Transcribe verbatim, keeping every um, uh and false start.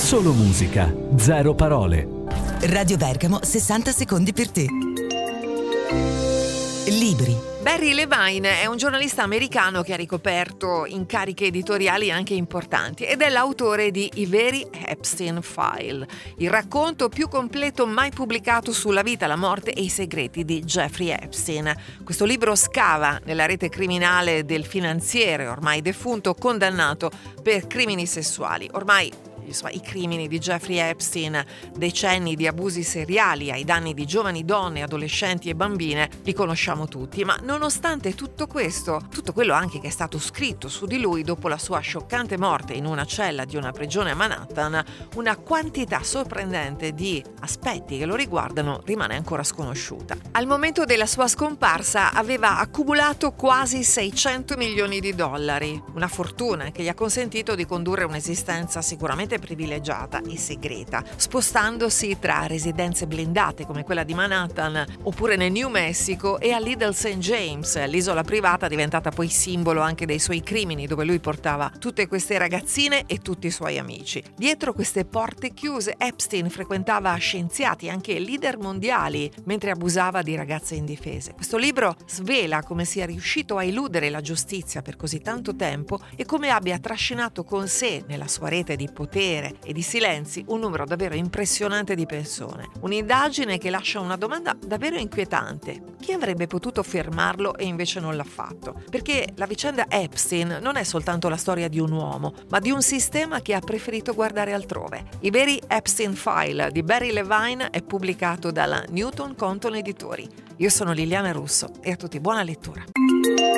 Solo musica, zero parole. Radio Bergamo, sessanta secondi per te. Libri. Barry Levine è un giornalista americano che ha ricoperto incarichi editoriali anche importanti ed è l'autore di I veri Epstein File, il racconto più completo mai pubblicato sulla vita, la morte e i segreti di Jeffrey Epstein. Questo libro scava nella rete criminale del finanziere ormai defunto, condannato per crimini sessuali. Ormai Insomma, i crimini di Jeffrey Epstein, decenni di abusi seriali ai danni di giovani donne, adolescenti e bambine, li conosciamo tutti, ma nonostante tutto questo, tutto quello anche che è stato scritto su di lui dopo la sua scioccante morte in una cella di una prigione a Manhattan, una quantità sorprendente di aspetti che lo riguardano rimane ancora sconosciuta. Al momento della sua scomparsa aveva accumulato quasi seicento milioni di dollari, una fortuna che gli ha consentito di condurre un'esistenza sicuramente privilegiata e segreta, spostandosi tra residenze blindate come quella di Manhattan oppure nel New Mexico e a Little Saint James, l'isola privata diventata poi simbolo anche dei suoi crimini, dove lui portava tutte queste ragazzine e tutti i suoi amici. Dietro queste porte chiuse Epstein frequentava scienziati, anche leader mondiali, mentre abusava di ragazze indifese. Questo libro svela come sia riuscito a eludere la giustizia per così tanto tempo e come abbia trascinato con sé nella sua rete di potere e di silenzi un numero davvero impressionante di persone. Un'indagine che lascia una domanda davvero inquietante: chi avrebbe potuto fermarlo e invece non l'ha fatto? Perché la vicenda Epstein non è soltanto la storia di un uomo, ma di un sistema che ha preferito guardare altrove. I veri Epstein File di Barry Levine è pubblicato dalla Newton Compton Editori. Io sono Liliana Russo e a tutti buona lettura.